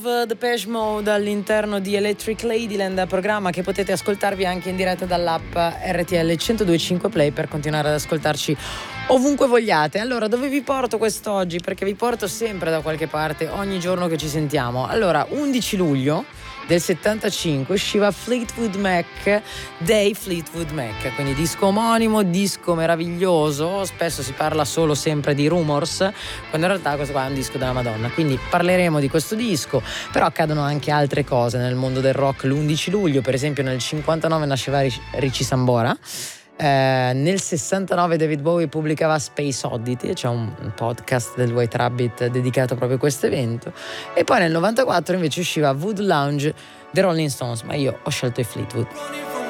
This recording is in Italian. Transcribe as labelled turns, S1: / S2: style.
S1: Depeche Mode all'interno di Electric Ladyland, programma che potete ascoltarvi anche in diretta dall'app RTL 102.5 Play per continuare ad ascoltarci ovunque vogliate. Allora, dove vi porto quest'oggi? Perché vi porto sempre da qualche parte ogni giorno che ci sentiamo. Allora, 11 luglio del 75 usciva Fleetwood Mac, dei Fleetwood Mac, quindi disco omonimo, disco meraviglioso. Spesso si parla solo sempre di Rumors, quando in realtà questo qua è un disco della Madonna, quindi parleremo di questo disco. Però accadono anche altre cose nel mondo del rock. L'11 luglio, per esempio, nel 59 nasceva Richie Sambora. Nel 69 David Bowie pubblicava Space Oddity, c'è un podcast del White Rabbit dedicato proprio a questo evento. E poi nel 94 invece usciva Voodoo Lounge dei Rolling Stones, ma io ho scelto i Fleetwood.